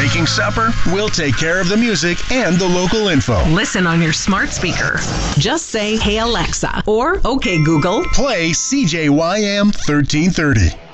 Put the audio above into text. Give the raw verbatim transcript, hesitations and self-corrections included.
making supper, we'll take care of the music and the local info. Listen on your smart speaker. Just say, "Hey Alexa," or "Okay Google, play C J Y M thirteen thirty."